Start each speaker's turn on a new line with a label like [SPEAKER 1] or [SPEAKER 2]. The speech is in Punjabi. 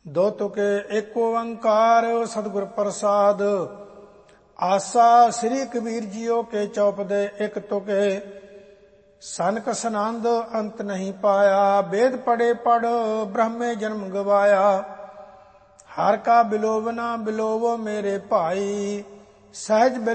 [SPEAKER 1] ਦੋ ਤੁਕੇ ਏਕ ਓੰਕਾਰ ਸਤਿਗੁਰ ਪ੍ਰਸਾਦ। ਆਸਾ ਸ੍ਰੀ ਕਬੀਰ ਜੀਓ ਕੇ ਚੌਪਦੇ ਇਕ ਤੁਕੇ। ਸਨਕ ਸਨੰਦ ਅੰਤ ਨਹੀਂ ਪਾਇਆ, ਵੇਦ ਪੜੇ ਪੜ ਬ੍ਰਹਮੇ ਜਨਮ ਗਵਾਇਆ। ਹਰ ਕਾ ਬਿਲੋਵ ਨਾ ਬਿਲੋਵੋ ਮੇਰੇ ਭਾਈ, ਸਹਿਜ